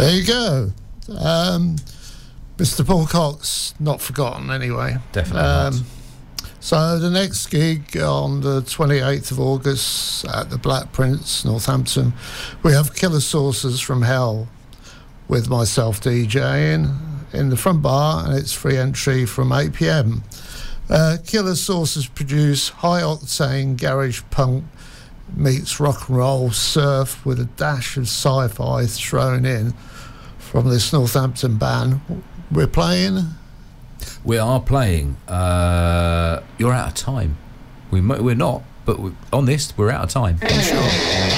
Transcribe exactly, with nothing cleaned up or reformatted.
There you go. Um, Mister Paul Cox, not forgotten anyway. Definitely um, not. So the next gig on the twenty-eighth of August at the Black Prince, Northampton, we have Killer Saucers from Hell with myself DJing in the front bar, and it's free entry from eight p.m. Uh, Killer Saucers produce high-octane garage punk meets rock and roll surf with a dash of sci-fi thrown in from this Northampton band. We're playing... We are playing. Uh, you're out of time. We, we're not, but we, on this, we're out of time. I'm sure.